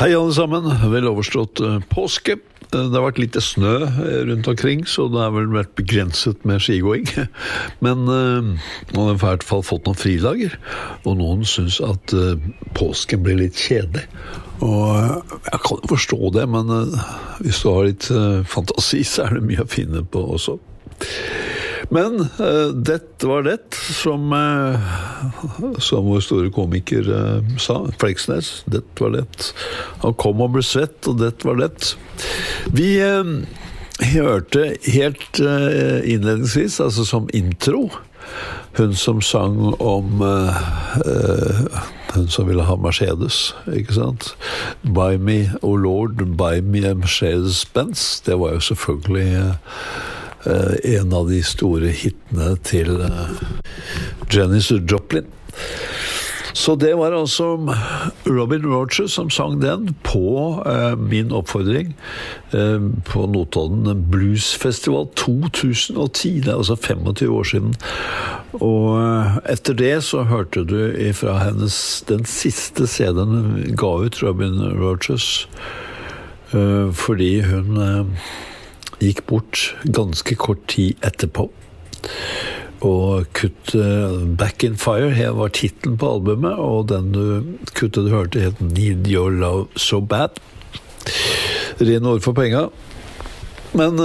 Hei alle sammen, vel overstått påske. Det har vært litt snø rundt omkring, så det har vel vært begrenset med skigåing. Men man har i hvert fall fått noen fridager, og noen synes at påsken blir litt kjedelig. Og jeg kan forstå det, men hvis du har litt fantasi, så er det mye å finne på også. Men det var det som vår store komiker sa, Fleksnes, det var det. Han kom og ble svett, og det var det. Vi hørte helt innledningsvis, altså som intro, hun som sang om hun som ville ha Mercedes, ikke sant? Buy me, oh Lord, buy me a Mercedes-Benz. Det var jo selvfølgelig en av de store hittene til Janis Joplin. Så det var altså Robin Rogers som sang den på min oppfordring på Notodden Blues Festival 2010, det er altså 25 år siden. Og etter det så hørte du fra hennes, den siste CD-en hun ga ut, Robin Rogers, fordi hun gikk bort ganske kort tid etterpå. Og Back in Fire her var titlen på albumet, og den kuttet du hørte het Need Your Love So Bad. Ren ord for penger. Men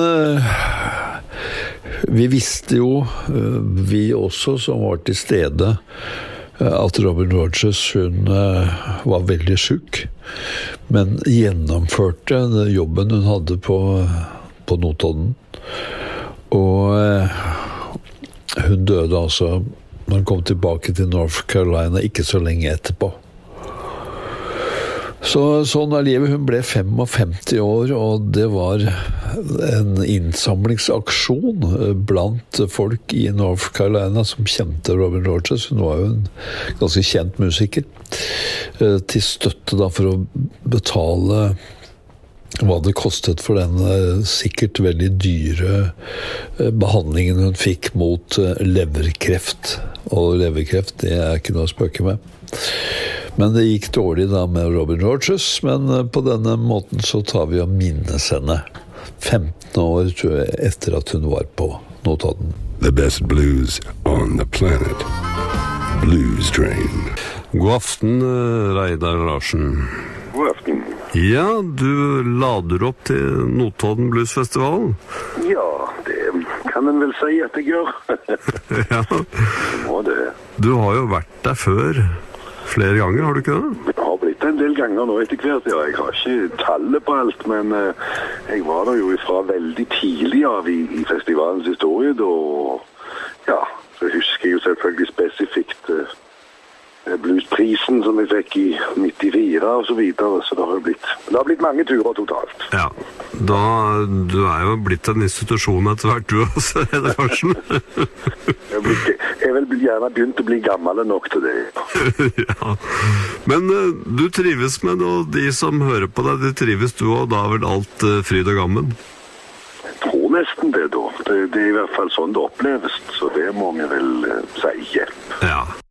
vi visste jo, vi også som var til stede, at Robin Rogers hun var veldig syk, men gjennomførte jobben hun hadde på Notodden. Og hun døde altså når hun kom tilbake til North Carolina ikke så lenge etterpå. Så sånn er livet. Hun ble 55 år, og det var en innsamlingsaksjon blant folk i North Carolina som kjente Robin Rogers. Hun var jo en ganske kjent musiker, til støtte da for å betale hva det kostet for den sikkert veldig dyre behandlingen hun fikk mot leverkreft. Og leverkreft, det er ikke noe å spøke med. Men det gikk dårlig da med Robin Rogers, men på denne måten så tar vi å minnes henne 15 år tror jeg, etter at hun var på Notodden. The best blues on the planet. Blues Train. God aften, Reidar Larsen. God aften. Ja, du lader opp til Notodden Blues Festival. Ja, det kan man vel si at jeg gjør. Ja. Må det. Du har jo vært der før flere ganger, har du ikke det? Det har blitt en del ganger nå etter hvert, ja. Jeg har ikke tallet på alt, men jeg var der jo fra veldig tidlig av i festivalens historie, da, ja, så husker jeg jo selvfølgelig spesifikt bluesprisen som vi fikk i 94 og så videre, så det har blitt mange turer totalt. Ja, du er jo blitt en institusjon etter hvert du også, er det kanskje? Jeg vil gjerne begynt å bli gammel nok til det. Ja, men du trives med det, og de som hører på deg, de trives du, og da er vel alt fryd og gammen? Jeg tror nesten det da. Det er i hvert fall sånn det oppleves, så det må vi vel si. Ja.